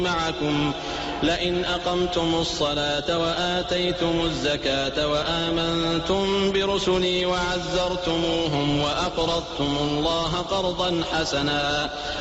معكم لئن أقمتم الصلاة وآتيتم الزكاة وآمنتم برسلي وعزرتموهم وأقرضتم الله قرضا حسنا